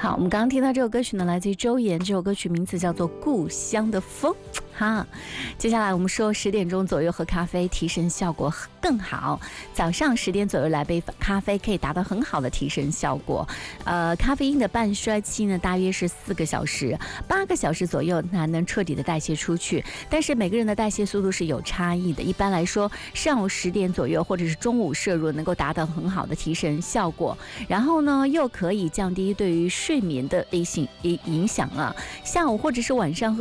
好，我们刚刚听到这首歌曲呢，来自于周岩，这首歌曲名字叫做《故乡的风》。哈，接下来我们说10点钟左右喝咖啡提神效果更好。早上10点左右来杯咖啡可以达到很好的提神效果。咖啡因的半衰期呢大约是4个小时，8个小时左右才能彻底的代谢出去。但是每个人的代谢速度是有差异的。一般来说，上午10点左右或者是中午摄入能够达到很好的提神效果。然后呢，又可以降低对于睡眠的影响啊。下午或者是晚上喝